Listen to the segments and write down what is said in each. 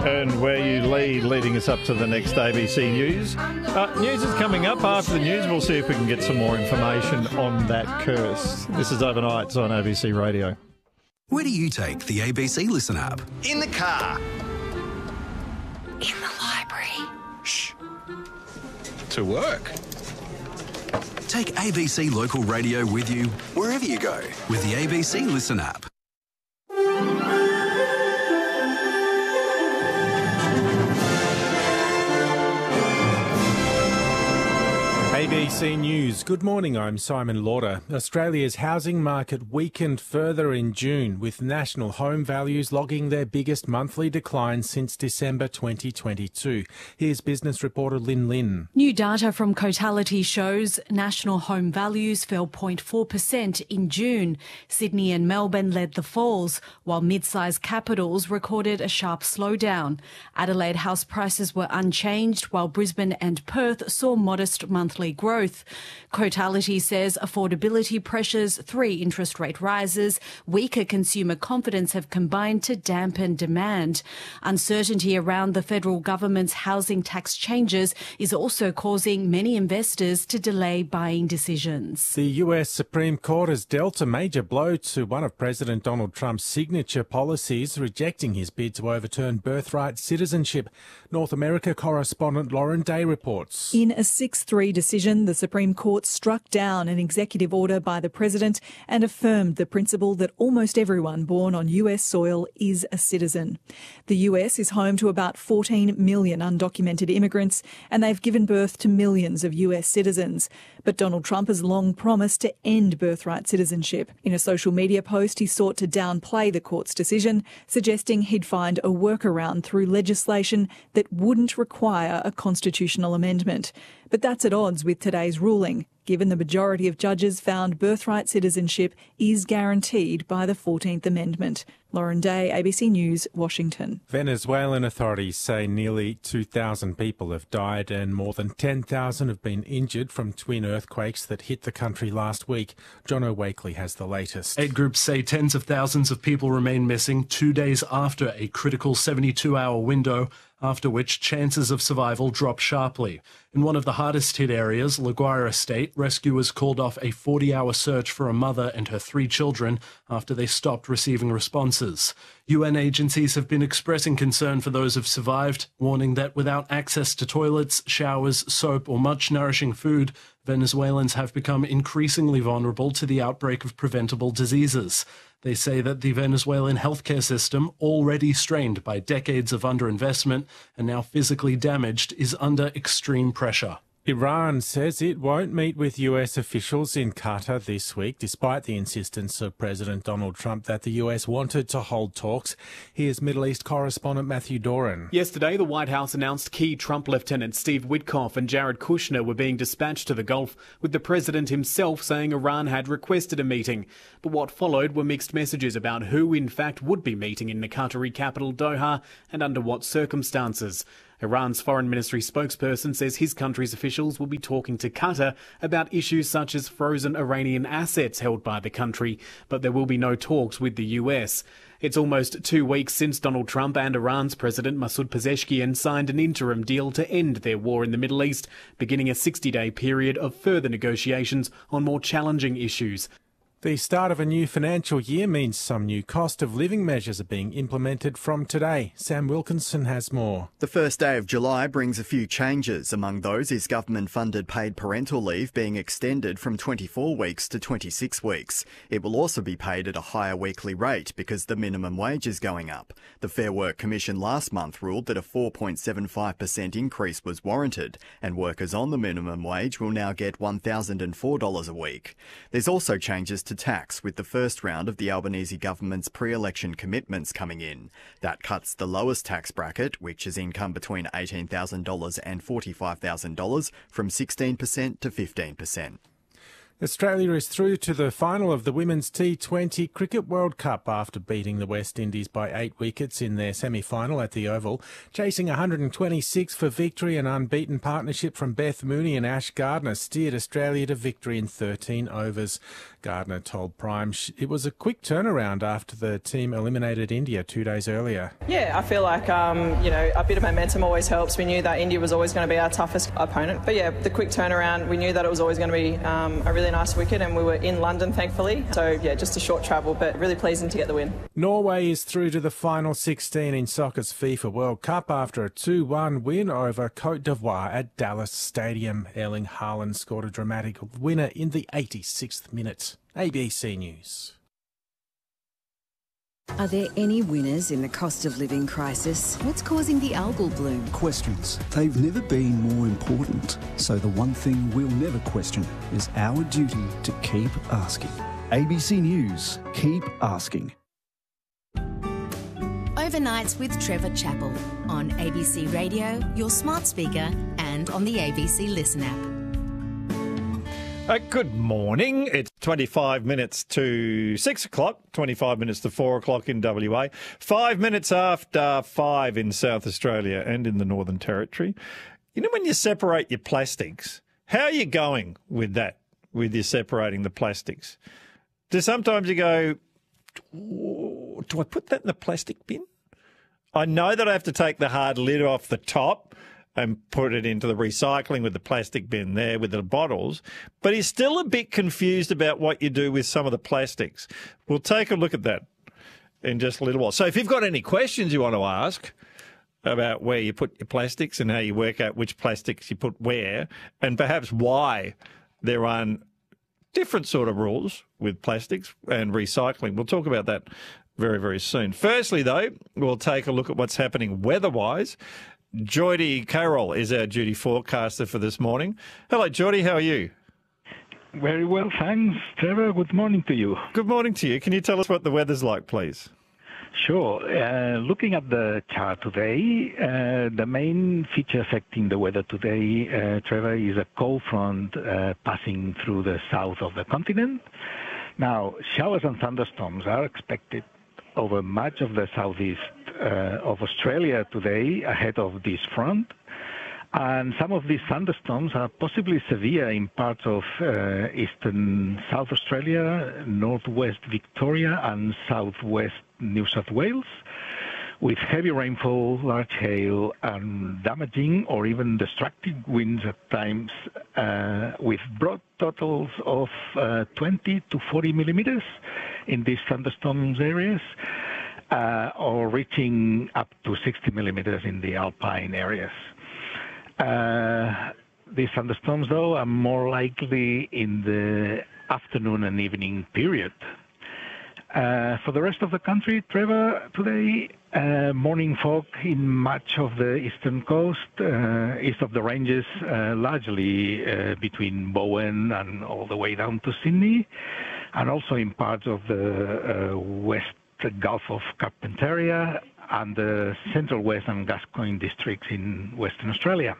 And where you leading us up to the next ABC News. News is coming up. After the news, we'll see if we can get some more information on that curse. This is Overnights on ABC Radio. Where do you take the ABC Listen app? In the car. In the library. Shh. To work. Take ABC Local Radio with you wherever you go with the ABC Listen app. ABC News. Good morning, I'm Simon Lauder. Australia's housing market weakened further in June, with national home values logging their biggest monthly decline since December 2022. Here's business reporter Lynn Lynn. New data from Cotality shows national home values fell 0.4% in June. Sydney and Melbourne led the falls, while mid-sized capitals recorded a sharp slowdown. Adelaide house prices were unchanged, while Brisbane and Perth saw modest monthly growth. Cotality says affordability pressures, 3 interest rate rises, weaker consumer confidence have combined to dampen demand. Uncertainty around the federal government's housing tax changes is also causing many investors to delay buying decisions. The US Supreme Court has dealt a major blow to one of President Donald Trump's signature policies, rejecting his bid to overturn birthright citizenship. North America correspondent Lauren Day reports. In a 6-3 decision, the Supreme Court struck down an executive order by the President and affirmed the principle that almost everyone born on US soil is a citizen. The US is home to about 14 million undocumented immigrants, and they've given birth to millions of US citizens. But Donald Trump has long promised to end birthright citizenship. In a social media post, he sought to downplay the court's decision, suggesting he'd find a workaround through legislation that wouldn't require a constitutional amendment. But that's at odds with today's ruling, given the majority of judges found birthright citizenship is guaranteed by the 14th Amendment. Lauren Day, ABC News, Washington. Venezuelan authorities say nearly 2,000 people have died and more than 10,000 have been injured from twin earthquakes that hit the country last week. John O'Wakely has the latest. Aid groups say tens of thousands of people remain missing 2 days after a critical 72-hour window, after which chances of survival drop sharply. In one of the hardest hit areas, La Guaira State, rescuers called off a 40-hour search for a mother and her 3 children after they stopped receiving responses. UN agencies have been expressing concern for those who've survived, warning that without access to toilets, showers, soap or much nourishing food, Venezuelans have become increasingly vulnerable to the outbreak of preventable diseases. They say that the Venezuelan healthcare system, already strained by decades of underinvestment and now physically damaged, is under extreme pressure. Iran says it won't meet with US officials in Qatar this week, despite the insistence of President Donald Trump that the US wanted to hold talks. Here's Middle East correspondent Matthew Doran. Yesterday, the White House announced key Trump lieutenants Steve Witkoff and Jared Kushner were being dispatched to the Gulf, with the president himself saying Iran had requested a meeting. But what followed were mixed messages about who, in fact, would be meeting in the Qatari capital, Doha, and under what circumstances. Iran's foreign ministry spokesperson says his country's officials will be talking to Qatar about issues such as frozen Iranian assets held by the country, but there will be no talks with the US. It's almost 2 weeks since Donald Trump and Iran's President Masoud Pezeshkian signed an interim deal to end their war in the Middle East, beginning a 60-day period of further negotiations on more challenging issues. The start of a new financial year means some new cost of living measures are being implemented from today. Sam Wilkinson has more. The first day of July brings a few changes. Among those is government-funded paid parental leave being extended from 24 weeks to 26 weeks. It will also be paid at a higher weekly rate because the minimum wage is going up. The Fair Work Commission last month ruled that a 4.75% increase was warranted, and workers on the minimum wage will now get $1,004 a week. There's also changes to tax, with the first round of the Albanese government's pre-election commitments coming in. That cuts the lowest tax bracket, which is income between $18,000 and $45,000, from 16% to 15%. Australia is through to the final of the Women's T20 Cricket World Cup after beating the West Indies by 8 wickets in their semi-final at the Oval. Chasing 126 for victory, an unbeaten partnership from Beth Mooney and Ash Gardner steered Australia to victory in 13 overs. Gardner told Prime it was a quick turnaround after the team eliminated India 2 days earlier. Yeah, I feel like, a bit of momentum always helps. We knew that India was always going to be our toughest opponent. But yeah, the quick turnaround, we knew that it was always going to be a really nice wicket, and we were in London, thankfully. So yeah, just a short travel, but really pleasing to get the win. Norway is through to the final 16 in soccer's FIFA World Cup after a 2-1 win over Cote d'Ivoire at Dallas Stadium. Erling Haaland scored a dramatic winner in the 86th minute. ABC News. Are there any winners in the cost of living crisis? What's causing the algal bloom? Questions. They've never been more important. So the one thing we'll never question is our duty to keep asking. ABC News. Keep asking. Overnights with Trevor Chappell on ABC Radio, your smart speaker, and on the ABC Listen app. Good morning. It's 25 minutes to 6 o'clock, 25 minutes to 4 o'clock in WA, 5 minutes after 5 in South Australia and in the Northern Territory. You know, when you separate your plastics, how are you going with that, with you separating the plastics? Do sometimes you go, do I put that in the plastic bin? I know that I have to take the hard lid off the top and put it into the recycling with the plastic bin there with the bottles, but he's still a bit confused about what you do with some of the plastics. We'll take a look at that in just a little while. So if you've got any questions you want to ask about where you put your plastics and how you work out which plastics you put where, and perhaps why there are different sort of rules with plastics and recycling, we'll talk about that very, very soon. Firstly, though, we'll take a look at what's happening weather-wise. Geordie Carroll is our duty forecaster for this morning. Hello, Geordie. How are you? Very well, thanks, Trevor. Good morning to you. Good morning to you. Can you tell us what the weather's like, please? Sure. Looking at the chart today, the main feature affecting the weather today, Trevor, is a cold front passing through the south of the continent. Now, showers and thunderstorms are expected over much of the southeast of Australia today ahead of this front. And some of these thunderstorms are possibly severe in parts of eastern South Australia, northwest Victoria and southwest New South Wales, with heavy rainfall, large hail and damaging or even destructive winds at times, with broad totals of 20 to 40 millimetres in these thunderstorms areas, or reaching up to 60 millimetres in the alpine areas. These thunderstorms, though, are more likely in the afternoon and evening period. For the rest of the country, Trevor, today, morning fog in much of the eastern coast, east of the ranges, largely between Bowen and all the way down to Sydney, and also in parts of the west Gulf of Carpentaria and the central west and Gascoyne districts in Western Australia.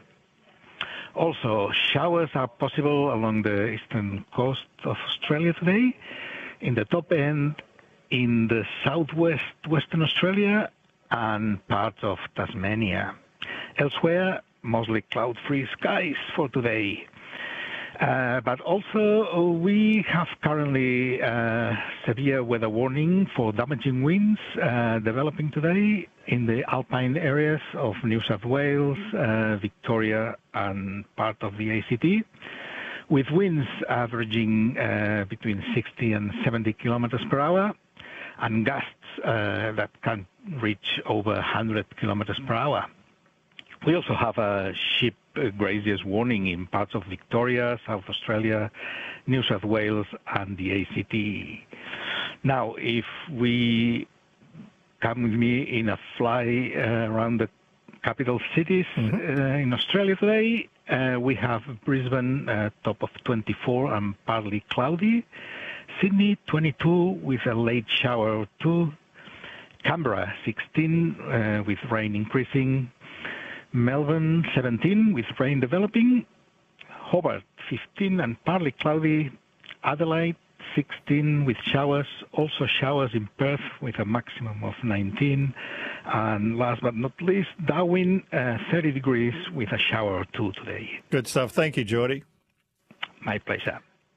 Also, showers are possible along the eastern coast of Australia today, in the top end, in the southwest Western Australia and parts of Tasmania. Elsewhere, mostly cloud-free skies for today. But also, we have currently severe weather warning for damaging winds developing today in the alpine areas of New South Wales, Victoria and part of the ACT, with winds averaging between 60 and 70 kilometers per hour and gusts that can reach over 100 kilometers per hour. We also have a sheep graziers warning in parts of Victoria, South Australia, New South Wales and the ACT. Now, if we come with me in a fly around the capital cities in Australia today, we have Brisbane top of 24 and partly cloudy, Sydney 22 with a late shower or two, Canberra 16 with rain increasing, Melbourne 17 with rain developing, Hobart 15 and partly cloudy, Adelaide 16 with showers, also showers in Perth with a maximum of 19, and last but not least, Darwin 30 degrees with a shower or two today. Good stuff. Thank you, Geordie. My pleasure.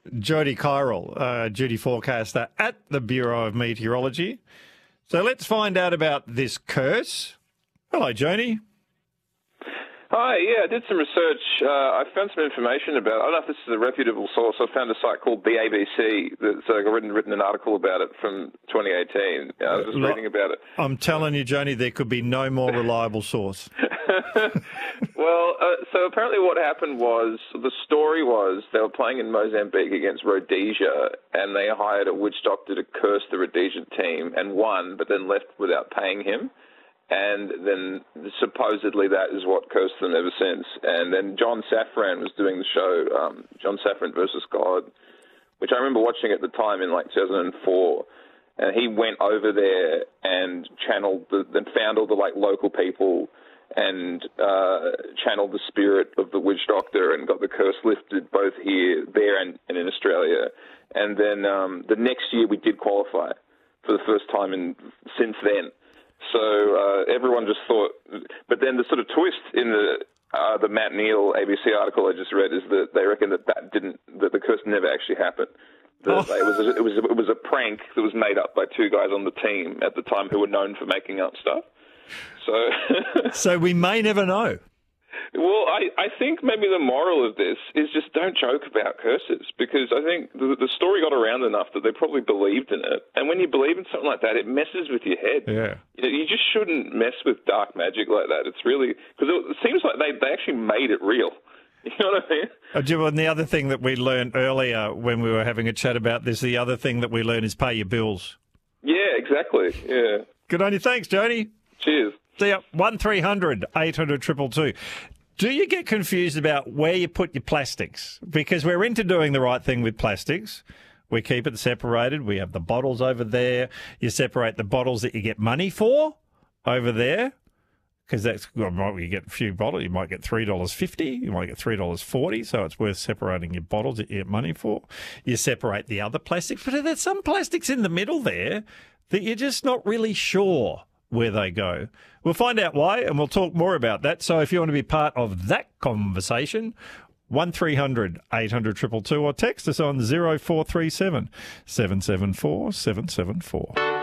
Jody Kyrell, duty forecaster at the Bureau of Meteorology. So let's find out about this curse. Hello, Jody. Hi, yeah, I did some research. I found some information about, I don't know if this is a reputable source, I found a site called the ABC that's written an article about it from 2018. I was just reading about it. I'm telling you, Joni, there could be no more reliable source. Well, so apparently what happened was, the story was they were playing in Mozambique against Rhodesia, and they hired a witch doctor to curse the Rhodesian team and won, but then left without paying him. And then supposedly that is what cursed them ever since. And then John Safran was doing the show, John Safran versus God, which I remember watching at the time in like 2004. And he went over there and channeled, then found all the like local people and channeled the spirit of the witch doctor and got the curse lifted both there and in Australia. And then the next year we did qualify for the first time since then. So everyone just thought, but then the sort of twist in the Matt Neal ABC article I just read is that they reckon that the curse never actually happened. It was a prank that was made up by two guys on the team at the time who were known for making up stuff. So we may never know. Well, I think maybe the moral of this is just don't joke about curses, because I think the story got around enough that they probably believed in it. And when you believe in something like that, it messes with your head. Yeah. You just shouldn't mess with dark magic like that. It's really, because it seems like they actually made it real. You know what I mean? And the other thing that we learned earlier when we were having a chat about this, the other thing that we learned is pay your bills. Yeah, exactly. Yeah. Good on you. Thanks, Joni. Cheers. See ya. 1300 800 222. Do you get confused about where you put your plastics? Because we're into doing the right thing with plastics. We keep it separated. We have the bottles over there. You separate the bottles that you get money for over there, because that's, well, you get a few bottles. You might get $3.50. You might get $3.40. So it's worth separating your bottles that you get money for. You separate the other plastics. But there's some plastics in the middle there that you're just not really sure where they go. We'll find out why, and we'll talk more about that. So if you want to be part of that conversation, 1300 800 222, or text us on 0437 774 774.